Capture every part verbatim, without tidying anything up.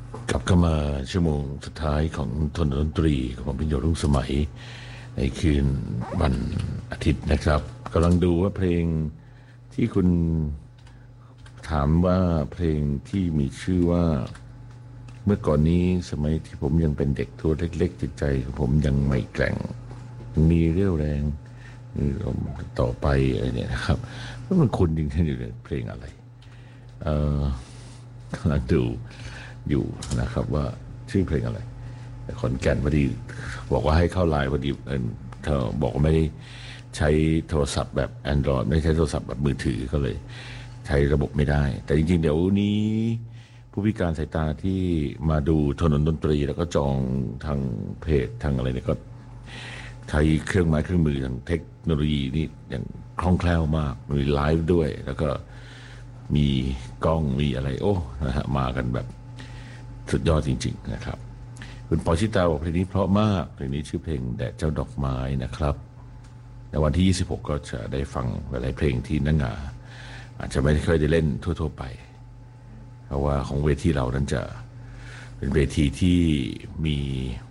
กลับเข้ามาชั่วโมงสุดท้ายของทนดนตรีของพิญโยรุ่งสมัยในคืนวันอาทิตย์นะครับกำลังดูว่าเพลงที่คุณถามว่าเพลงที่มีชื่อว่าเมื่อก่อนนี้สมัยที่ผมยังเป็นเด็กตัวเล็กๆจิตใจของผมยังไม่แกร่งมีเรี่ยวแรงต่อไปอะไรเนี่ยนะครับแล้วมันคุณจริงๆอยู่ในเพลงอะไรเอ่อกำลังดูอยู่นะครับว่าชื่อเพลงอะไรขอนแก่นพอดีบอกว่าให้เข้าไลน์พอดีเธอบอกว่าไม่ได้ใช้โทรศัพท์แบบ Android ไม่ใช้โทรศัพท์แบบมือถือก็เลยใช้ระบบไม่ได้แต่จริงๆเดี๋ยวนี้ผู้พิการสายตาที่มาดูถนนดนตรีแล้วก็จองทางเพจทางอะไรเนี่ยก็ใช้เครื่องไม้เครื่องมือทางเทคโนโลยีนี่อย่างคล่องแคล่วมากมีไลฟ์ด้วยแล้วก็มีกล้องมีอะไรโอ้นะฮะมากันแบบสุดยอดจริงๆนะครับคุณปอชิตาบอกเพลงนี้เพราะมากเพลงนี้ชื่อเพลงแดดเจ้าดอกไม้นะครับในวันที่ยี่สิบหกก็จะได้ฟังหลายเพลงที่นังงาอาจจะไม่ได้เคยได้เล่นทั่วๆไปเพราะว่าของเวทีเรานั้นจะเป็นเวทีที่มี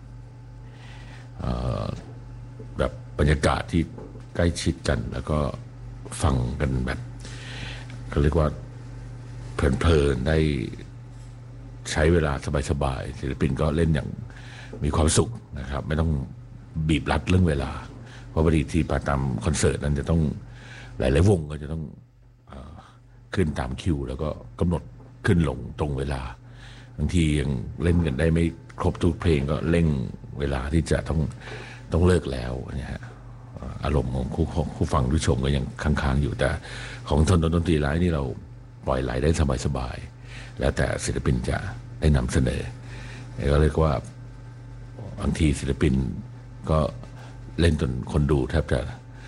แบบบรรยากาศที่ใกล้ชิดกันแล้วก็ฟังกันแบบเขาเรียกว่าเพลินๆได้ใช้เวลาสบายๆศิลปินก็เล่นอย่างมีความสุขนะครับไม่ต้องบีบรัดเรื่องเวลาเพราะบางทีปาตามคอนเสิร์ตนั้นจะต้องหลายๆวงก็จะต้องเอ่อขึ้นตามคิวแล้วก็กำหนดขึ้นลงตรงเวลาบางทียังเล่นกันได้ไม่ครบทุกเพลงก็เร่งเวลาที่จะต้องต้องเลิกแล้วเนี่ยฮะอารมณ์ของผู้ผู้ฟังผู้ชมก็ยังค้างๆอยู่แต่ของทนดนตรีไลฟ์นี่เราปล่อยไหลได้สบายๆแล้วแต่ศิลปินจะได้นำเสนอก็เรียกว่าบางทีศิลปินก็เล่นจนคนดูแทบจะ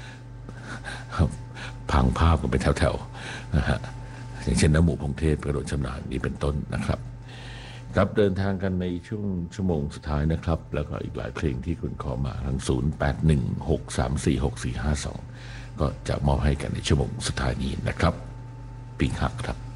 พังภาพกันไปแถวๆนะฮะอย่างเช่นน้ำหมูพงเทพกระโดดชำนาญนี่เป็นต้นนะครับครับเดินทางกันในช่วงชั่วโมงสุดท้ายนะครับแล้วก็อีกหลายเพลงที่คุณขอมาทั้งศูนย์แปดหนึ่งหกสามสี่หกสี่ห้าสองก็จะมอบให้กันในชั่วโมงสุดท้ายนี้นะครับปิงฮักครับ